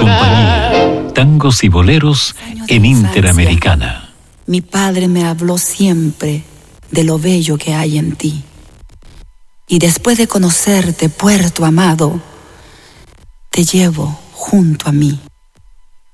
compañía. Tangos y boleros en Interamericana. Mi padre me habló siempre de lo bello que hay en ti. Y después de conocerte, puerto amado, te llevo junto a mí.